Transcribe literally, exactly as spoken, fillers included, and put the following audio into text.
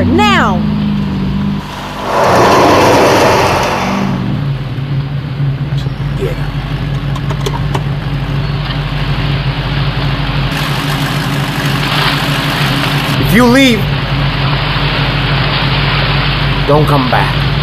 here, now! Get him. If you leave, don't come back.